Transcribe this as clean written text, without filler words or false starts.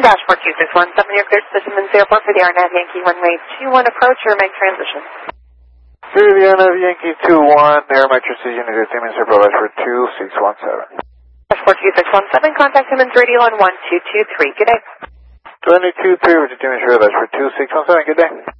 Dashboard 2617, you're cleared to Simmons Airport for the RNAV Yankee runway 21 approach or make transition. Through the RNAV Yankee 21, Air Metro Unit at Simmons Airport, Dashboard 2617. Dashboard 2617, contact Simmons Radio on 1223. Good day. 22-3, Virginia Simmons Airport, Dashboard 2617, good day.